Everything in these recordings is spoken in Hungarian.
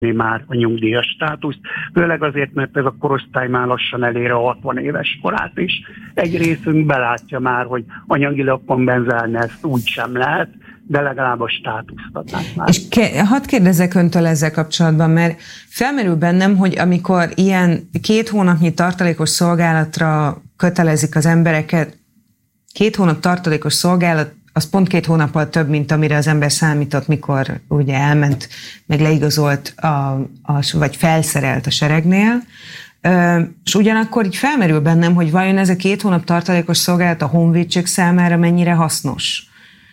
már a nyugdíjas státuszt, főleg azért, mert ez a korosztály már lassan elér a 60 éves korát is. Egy részünk belátja már, hogy anyagilag kompenzálni ezt úgy sem lehet, de legalább a státuszt adnánk már. És hadd kérdezzek öntől ezzel kapcsolatban, mert felmerül bennem, hogy amikor ilyen 2 hónapnyi tartalékos szolgálatra kötelezik az embereket, 2 hónap tartalékos szolgálat, az pont 2 hónappal több, mint amire az ember számított, mikor ugye elment, meg leigazolt, vagy felszerelt a seregnél. És ugyanakkor így felmerül bennem, hogy vajon ez a 2 hónap tartalékos szolgálat a honvédség számára mennyire hasznos.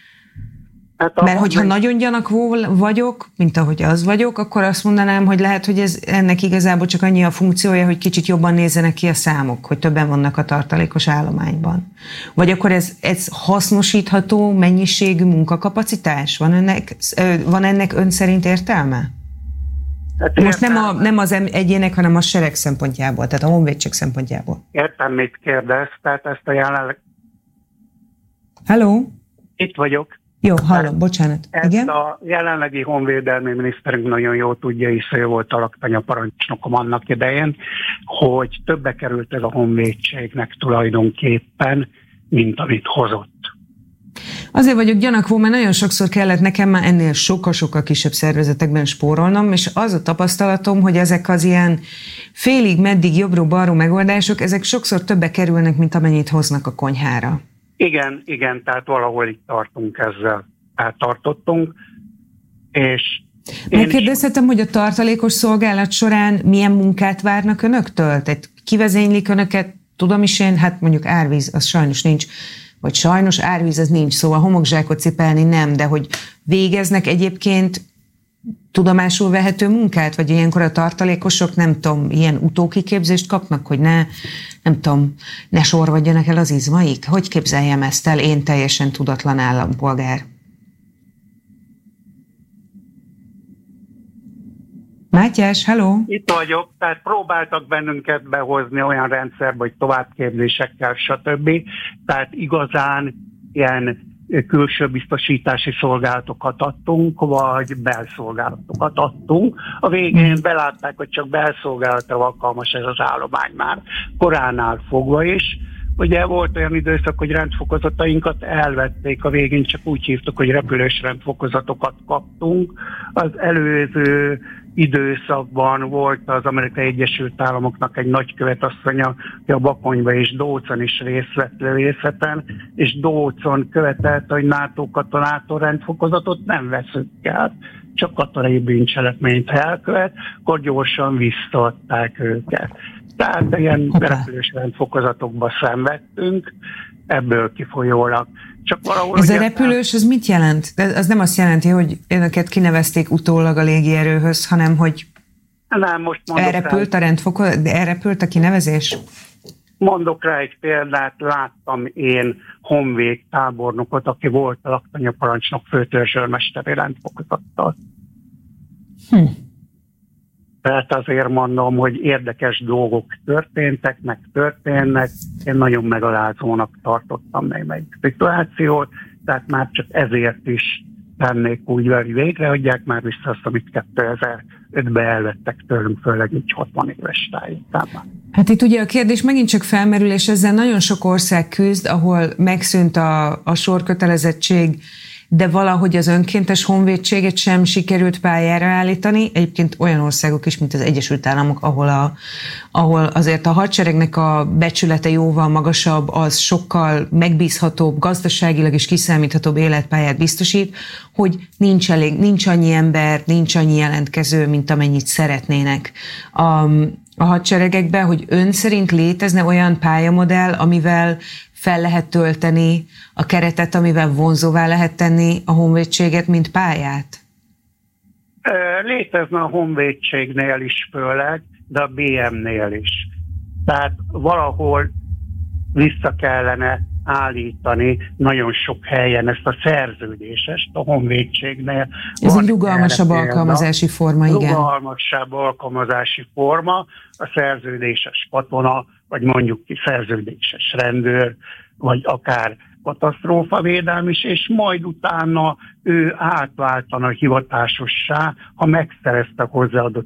Mert hogyha nagyon gyanakvó vagyok, mint ahogy az vagyok, akkor azt mondanám, hogy lehet, hogy ennek igazából csak annyi a funkciója, hogy kicsit jobban nézzenek ki a számok, hogy többen vannak a tartalékos állományban. Vagy akkor ez hasznosítható mennyiségű munkakapacitás? Van ennek ön szerint értelme? Hát most nem az egyének, hanem a sereg szempontjából, tehát a honvédség szempontjából. Értem, mit kérdez, tehát ezt a jelenleg... Halló? Itt vagyok. Jó, hallom, bocsánat. Ezt igen? A jelenlegi honvédelmi miniszterünk nagyon jól tudja, és ő volt alaktanyaparancsnokom annak idején, hogy többe került ez a honvédségnek tulajdonképpen, mint amit hozott. Azért vagyok gyanakvó, mert nagyon sokszor kellett nekem már ennél sokkal-sokkal kisebb szervezetekben spórolnom, és az a tapasztalatom, hogy ezek az ilyen félig, meddig, jobbról-balról megoldások, ezek sokszor többe kerülnek, mint amennyit hoznak a konyhára. Igen, tehát valahol itt tartunk ezzel. Tartottunk, és... Megkérdezhetem, hogy a tartalékos szolgálat során milyen munkát várnak önöktől? Tehát kivezénylik önöket, tudom is én, hát mondjuk árvíz, az sajnos nincs, vagy sajnos árvíz, az nincs, szóval homokzsákot cipelni nem, de hogy végeznek egyébként tudomásul vehető munkát, vagy ilyenkor a tartalékosok, nem tudom, ilyen utókiképzést kapnak, hogy ne sorvadjanak el az izmaik? Hogy képzeljem ezt el, én teljesen tudatlan állampolgár? Mátyás, halló? Itt vagyok, tehát próbáltak bennünket behozni olyan rendszerbe, hogy továbbképzésekkel, stb. Tehát igazán ilyen külső biztosítási szolgálatokat adtunk, vagy belszolgálatokat adtunk. A végén belátták, hogy csak belszolgálatra alkalmas ez az állomány már koránál fogva is. Ugye volt olyan időszak, hogy rendfokozatainkat elvették, a végén csak úgy hívtuk, hogy repülős rendfokozatokat kaptunk. Az előző időszakban volt az Amerikai Egyesült Államoknak egy nagykövetasszonya, aki a Bakonyba és Dócon is részt vett lövészeten, és Dócon követelte, hogy NATO katonától rendfokozatot nem veszünk el, csak katonai bűncselekményt elkövet, akkor gyorsan visszaadták őket. Tehát ilyen repülős rendfokozatokba szenvedtünk, ebből kifolyólag. Csak ez a repülős, az mit jelent? Az nem azt jelenti, hogy önöket kinevezték utólag a légierőhöz, hanem hogy nem, most elrepült a rendfokozat, de elrepült a kinevezés? Mondok rá egy példát, láttam én honvéd tábornokot, aki volt a laktanyaparancsnok főtörzsőrmesteri rendfokozattal. Tehát azért mondom, hogy érdekes dolgok történnek. Én nagyon megalázónak tartottam melyik szituációt, tehát már csak ezért is tennék úgy, hogy végrehadják már vissza azt, amit 2005-ben elvettek tőlünk, főleg így 60 éves tájékában. Hát itt ugye a kérdés megint csak felmerül, és ezzel nagyon sok ország küzd, ahol megszűnt a sorkötelezettség, de valahogy az önkéntes honvédséget sem sikerült pályára állítani. Egyébként olyan országok is, mint az Egyesült Államok, ahol azért a hadseregnek a becsülete jóval magasabb, az sokkal megbízhatóbb, gazdaságilag is kiszámíthatóbb életpályát biztosít, hogy nincs annyi ember, nincs annyi jelentkező, mint amennyit szeretnének a hadseregekben, hogy ön szerint létezne olyan pályamodell, amivel fel lehet tölteni a keretet, amivel vonzóvá lehet tenni a honvédséget, mint pályát? Létezne a honvédségnél is főleg, de a BM-nél is. Tehát valahol vissza kellene állítani nagyon sok helyen ezt a szerződésest a honvédségnél. Ez egy rugalmasabb alkalmazási forma, igen. Rugalmasabb alkalmazási forma, a szerződéses katona, vagy mondjuk ki szerződéses rendőr, vagy akár katasztrófavédelm is, és majd utána ő átváltana hivatásossá, ha megszerezte hozzáadott